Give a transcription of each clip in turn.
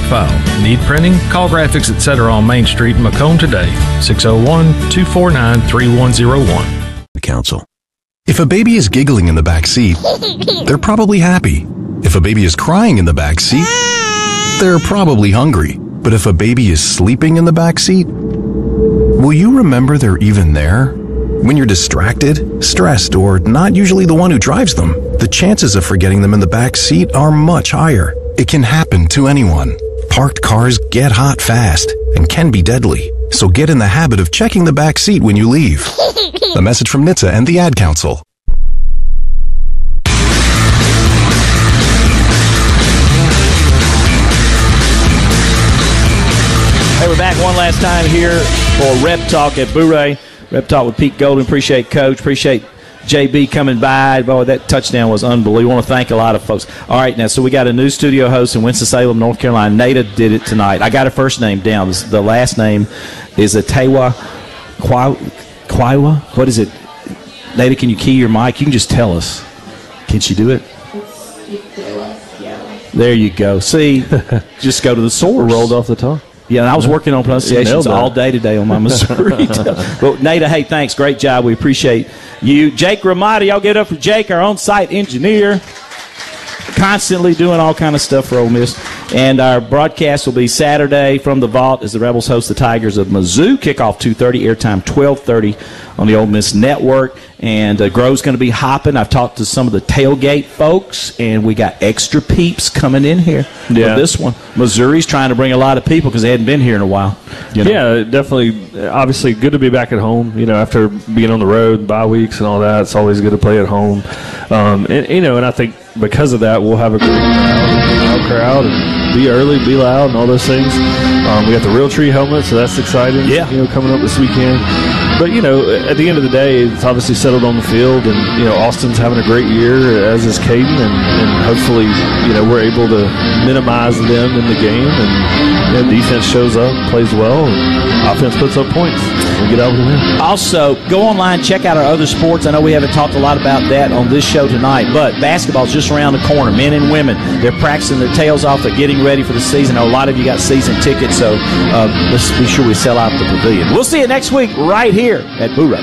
file. Need printing? Call Graphics Etc. on Main Street in Macomb today. 601-249-3101. The Council. If a baby is giggling in the back seat, they're probably happy. If a baby is crying in the back seat, they're probably hungry. But if a baby is sleeping in the back seat, will you remember they're even there? When you're distracted, stressed, or not usually the one who drives them, the chances of forgetting them in the back seat are much higher. It can happen to anyone. Parked cars get hot fast and can be deadly. So get in the habit of checking the back seat when you leave. A message from NHTSA and the Ad Council. Hey, we're back one last time here for Rep Talk at Bourré. Rep Talk with Pete Golden. Appreciate Coach. Appreciate JB coming by. Boy, that touchdown was unbelievable. I want to thank a lot of folks. All right, now, so we got a new studio host in Winston-Salem, North Carolina. Nada did it tonight. I got her first name down. The last name is Atewa Kwaiwa. What is it? Nada, can you key your mic? You can just tell us. Can she do it? There you go. See, just go to the source. Rolled off the tongue. Yeah, and I was working on pronunciations all day today on my Missouri. But Nada, hey, thanks. Great job. We appreciate you. Jake Ramada, y'all get up for Jake, our on-site engineer. Constantly doing all kind of stuff for Ole Miss. And our broadcast will be Saturday from the Vault as the Rebels host the Tigers of Mizzou. Kickoff 2:30, airtime 12:30 on the Ole Miss Network. And Grove's going to be hopping. I've talked to some of the tailgate folks, and we got extra peeps coming in here for this one. Missouri's trying to bring a lot of people because they hadn't been here in a while. You know? Yeah, definitely. Obviously, good to be back at home. You know, after being on the road, bye weeks and all that, it's always good to play at home. And I think because of that, we'll have a great crowd and be early, be loud, and all those things. We got the Realtree helmet, so that's exciting. Yeah, coming up this weekend. But, at the end of the day, it's obviously settled on the field, and, Austin's having a great year, as is Caden, and hopefully, we're able to minimize them in the game, and defense shows up, plays well, and offense puts up points. We get out with a win. Also, go online, check out our other sports. I know we haven't talked a lot about that on this show tonight, but basketball's just around the corner. Men and women, they're practicing their tails off. They're getting ready for the season. A lot of you got season tickets, so let's be sure we sell out the pavilion. We'll see you next week right here at Bourré.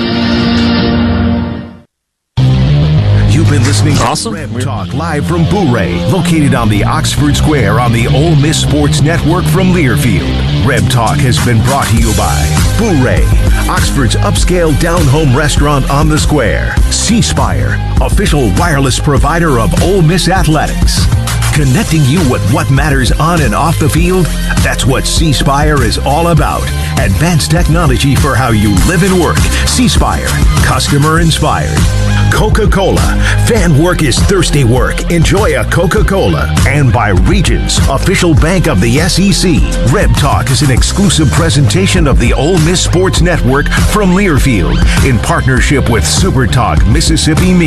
You've been listening to Rep Talk live from Bourré, located on the Oxford Square on the Ole Miss Sports Network from Learfield. Rep Talk has been brought to you by Bourré, Oxford's upscale down-home restaurant on the square. C-Spire, official wireless provider of Ole Miss Athletics. Connecting you with what matters on and off the field, that's what C-Spire is all about. Advanced technology for how you live and work. C-Spire, customer inspired. Coca-Cola, fan work is thirsty work. Enjoy a Coca-Cola. And by Regions, official bank of the SEC. Rep Talk is an exclusive presentation of the Ole Miss Sports Network from Learfield in partnership with Super Talk Mississippi Media.